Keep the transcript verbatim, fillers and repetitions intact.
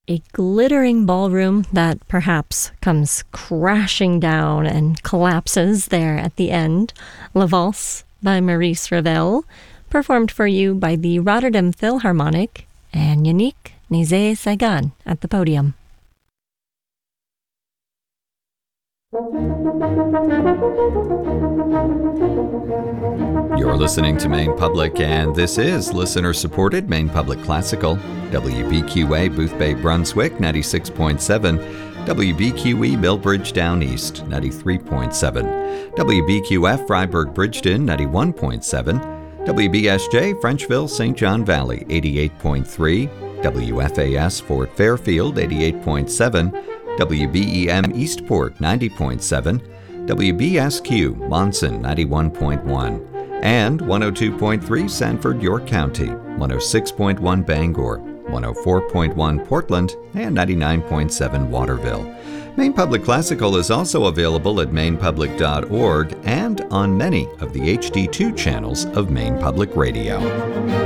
A glittering ballroom that perhaps comes crashing down and collapses there at the end. La Valse by Maurice Ravel, performed for you by the Rotterdam Philharmonic, and Yannick Nézet-Séguin at the podium. You're listening to Maine Public, and this is listener-supported Maine Public Classical. W B Q A Booth Bay, Brunswick, ninety-six point seven. W B Q E Millbridge Down East, ninety-three point seven. W B Q F Freiburg Bridgeton, ninety-one point seven. W B S J Frenchville Saint John Valley, eighty-eight point three. W F A S Fort Fairfield, eighty-eight point seven. W B E M Eastport, ninety point seven. W B S Q Monson, ninety-one point one. And one oh two point three Sanford, York County, one oh six point one Bangor, one oh four point one Portland, and ninety-nine point seven Waterville. Maine Public Classical is also available at maine public dot org and on many of the H D two channels of Maine Public Radio.